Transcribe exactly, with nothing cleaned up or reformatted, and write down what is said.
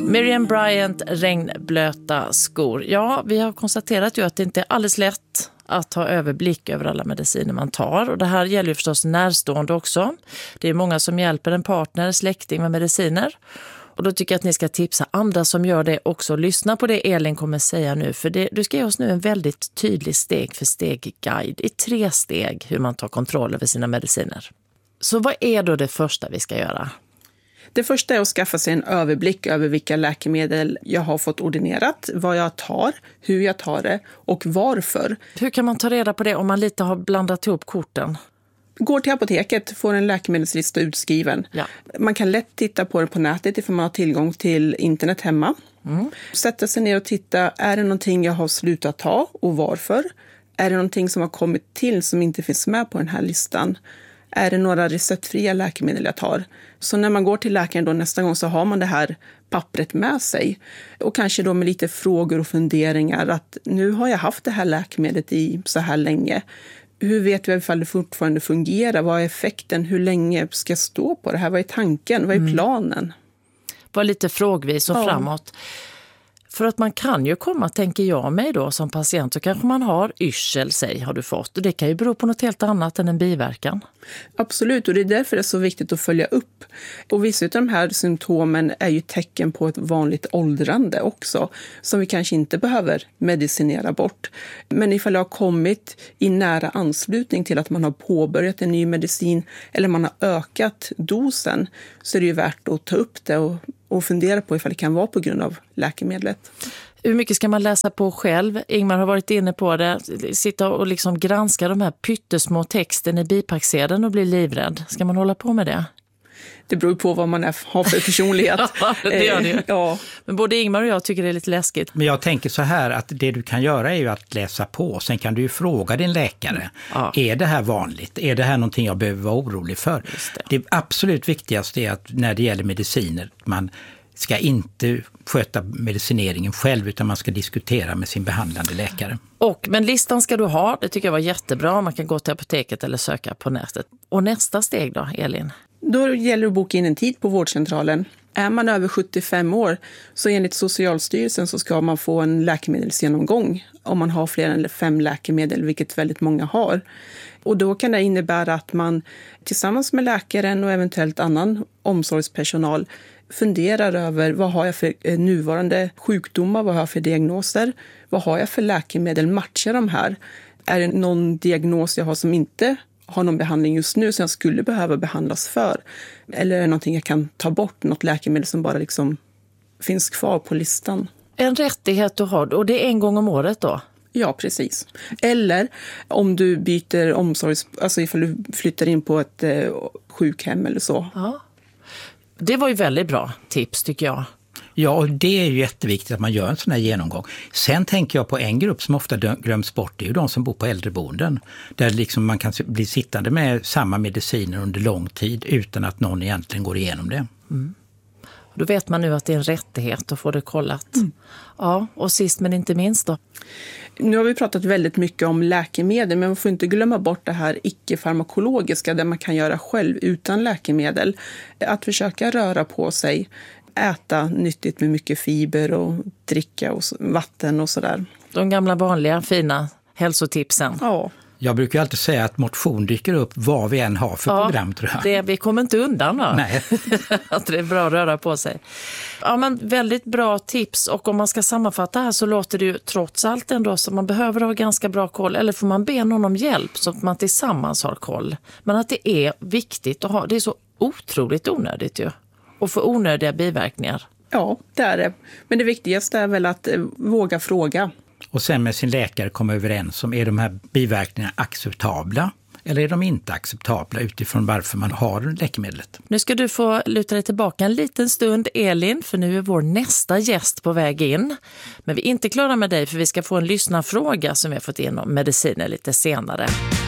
Miriam Bryant, regnblöta skor. Ja, vi har konstaterat ju att det inte är alldeles lätt att ta överblick över alla mediciner man tar. Och det här gäller ju förstås närstående också. Det är många som hjälper en partner, släkting med mediciner. Och då tycker jag att ni ska tipsa andra som gör det också. Lyssna på det Elin kommer säga nu. För det, du ska ge oss nu en väldigt tydlig steg för steg guide i tre steg hur man tar kontroll över sina mediciner. Så vad är då det första vi ska göra? Det första är att skaffa sig en överblick över vilka läkemedel jag har fått ordinerat, vad jag tar, hur jag tar det och varför. Hur kan man ta reda på det om man lite har blandat ihop korten? Går till apoteket, får en läkemedelslista utskriven. Ja. Man kan lätt titta på det på nätet ifall man har tillgång till internet hemma. Mm. Sätta sig ner och titta, är det någonting jag har slutat ta och varför? Är det någonting som har kommit till som inte finns med på den här listan? Är det några receptfria läkemedel jag tar? Så när man går till läkaren då nästa gång så har man det här pappret med sig. Och kanske då med lite frågor och funderingar att nu har jag haft det här läkemedlet i så här länge. Hur vet vi ifall det fortfarande fungerar? Vad är effekten? Hur länge ska jag stå på det här? Vad är tanken? Vad är planen? Mm. Var lite frågvis och ja. framåt. För att man kan ju komma, tänker jag mig då som patient, så kanske man har yrsel, säg, har du fått. Och det kan ju bero på något helt annat än en biverkan. Absolut, och det är därför det är så viktigt att följa upp. Och vissa av de här symptomen är ju tecken på ett vanligt åldrande också, som vi kanske inte behöver medicinera bort. Men ifall det har kommit i nära anslutning till att man har påbörjat en ny medicin eller man har ökat dosen, så är det ju värt att ta upp det och och fundera på ifall det kan vara på grund av läkemedlet. Hur mycket ska man läsa på själv? Ingmar har varit inne på det. Sitta och liksom granska de här pyttesmå texten i bipacksedeln och bli livrädd. Ska man hålla på med det? Det beror på vad man är, har för personlighet. Ja, det gör det ju. Ja. Men både Ingmar och jag tycker det är lite läskigt. Men jag tänker så här att det du kan göra är ju att läsa på. Sen kan du ju fråga din läkare. Ja. Är det här vanligt? Är det här någonting jag behöver vara orolig för? Det. det absolut viktigaste är att när det gäller mediciner, man ska inte sköta medicineringen själv utan man ska diskutera med sin behandlande läkare. Och, men listan ska du ha, det tycker jag var jättebra. Man kan gå till apoteket eller söka på nätet. Och nästa steg då, Elin? Då gäller det att boka in en tid på vårdcentralen. Är man över sjuttiofem år så enligt Socialstyrelsen så ska man få en läkemedelsgenomgång om man har fler än fem läkemedel, vilket väldigt många har. Och då kan det innebära att man tillsammans med läkaren och eventuellt annan omsorgspersonal funderar över vad har jag för nuvarande sjukdomar, vad har jag för diagnoser, vad har jag för läkemedel, matchar de här? Är det någon diagnos jag har som inte har någon behandling just nu som jag skulle behöva behandlas för? Eller är det någonting jag kan ta bort, något läkemedel som bara liksom finns kvar på listan? En rättighet du har, och det är en gång om året då? Ja, precis. Eller om du byter omsorgs... Alltså ifall du flyttar in på ett eh, sjukhem eller så. Ja. Det var ju väldigt bra tips tycker jag. Ja, och det är ju jätteviktigt att man gör en sån här genomgång. Sen tänker jag på en grupp som ofta glöms bort, det är ju de som bor på äldreboenden. Där liksom man kan bli sittande med samma mediciner under lång tid utan att någon egentligen går igenom det. Mm. Då vet man nu att det är en rättighet att få det kollat. Mm. Ja, och sist men inte minst då. Nu har vi pratat väldigt mycket om läkemedel, men man får inte glömma bort det här icke-farmakologiska där man kan göra själv utan läkemedel. Att försöka röra på sig, äta nyttigt med mycket fiber och dricka och vatten och sådär. De gamla vanliga fina hälsotipsen. Ja. Jag brukar alltid säga att motion dyker upp vad vi än har för ja, program, tror jag. Det, vi kommer inte undan va? Nej. Att det är bra att röra på sig. Ja, men väldigt bra tips. Och om man ska sammanfatta här så låter det ju trots allt ändå så man behöver ha ganska bra koll. Eller får man be någon om hjälp så att man tillsammans har koll. Men att det är viktigt att ha, det är så otroligt onödigt ju. Och få onödiga biverkningar. Ja, det är det. Men det viktigaste är väl att eh, våga fråga. Och sen med sin läkare komma överens om är de här biverkningarna acceptabla eller är de inte acceptabla utifrån varför man har läkemedlet. Nu ska du få luta dig tillbaka en liten stund, Elin, för nu är vår nästa gäst på väg in. Men vi är inte klara med dig för vi ska få en lyssnarfråga som vi har fått in om mediciner lite senare.